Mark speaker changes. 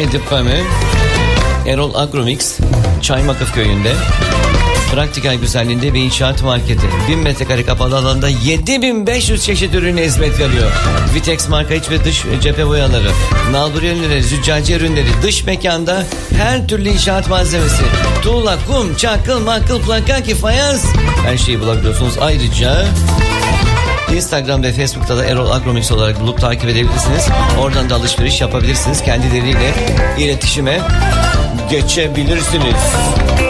Speaker 1: Diplome, Erol Agromix, Çaymakıf köyünde. Praktikal güzelliğinde bir inşaat marketi. 1000 metrekare kapalı alanda 7500 çeşit ürüne hizmet veriyor. Vitex marka iç ve dış cephe boyaları, nalbur ürünleri, züccaciye ürünleri, dış mekanda her türlü inşaat malzemesi, tuğla, kum, çakıl, makıl, plakaki, fayans, her şeyi bulabiliyorsunuz. Ayrıca Instagram ve Facebook'ta da Erol Agromix olarak bulup takip edebilirsiniz. Oradan da alışveriş yapabilirsiniz. Kendileriyle iletişime geçebilirsiniz.